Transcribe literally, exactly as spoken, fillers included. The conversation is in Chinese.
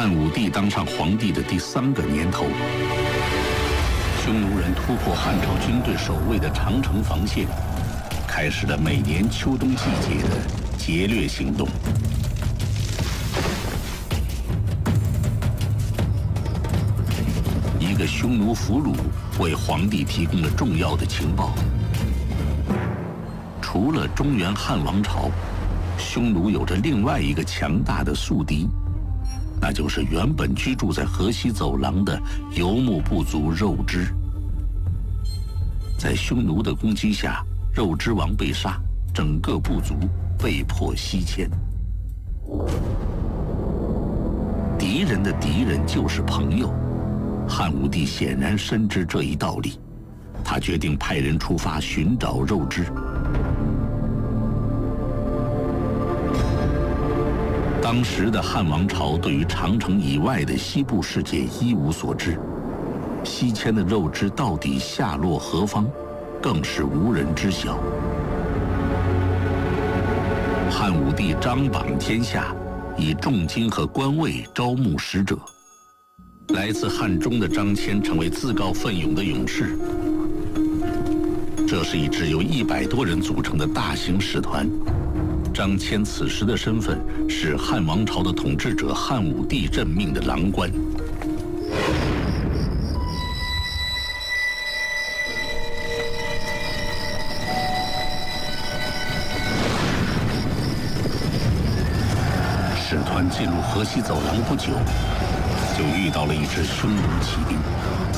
汉武帝当上皇帝的第三个年头，匈奴人突破汉朝军队守卫的长城防线，开始了每年秋冬季节的劫掠行动。一个匈奴俘虏为皇帝提供了重要的情报。除了中原汉王朝，匈奴有着另外一个强大的宿敌，那就是原本居住在河西走廊的游牧部族肉支。在匈奴的攻击下，肉支王被杀，整个部族被迫西迁。敌人的敌人就是朋友，汉武帝显然深知这一道理，他决定派人出发寻找肉支。当时的汉王朝对于长城以外的西部世界一无所知，西迁的肉支到底下落何方，更是无人知晓。汉武帝张榜天下，以重金和官位招募使者。来自汉中的张骞成为自告奋勇的勇士。这是一支由一百多人组成的大型使团。张骞此时的身份是汉王朝的统治者汉武帝任命的郎官。使团进入河西走廊不久，就遇到了一支匈奴骑兵。